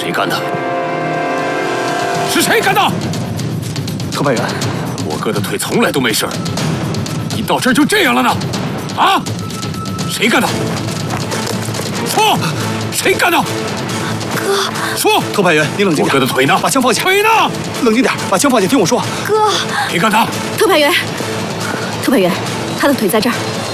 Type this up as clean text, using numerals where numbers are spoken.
谁干的？是谁干的？ 特派员， 我哥的腿从来都没事，一到这儿就这样了呢？啊？谁干的？说，谁干的？ 哥， 说， 特派员，你冷静点。 我哥的腿呢？ 把枪放下。 腿呢？ 冷静点，把枪放下，听我说。 哥， 谁干的？ 特派员，特派员，他的腿在这儿。